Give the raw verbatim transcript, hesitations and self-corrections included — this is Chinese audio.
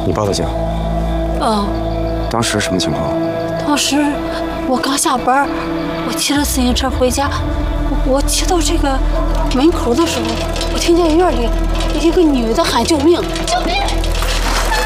你报的警？ 嗯。 当时什么情况？ 当时我刚下班，我骑着自行车回家，我骑到这个门口的时候，我听见院里一个女的喊救命，救命！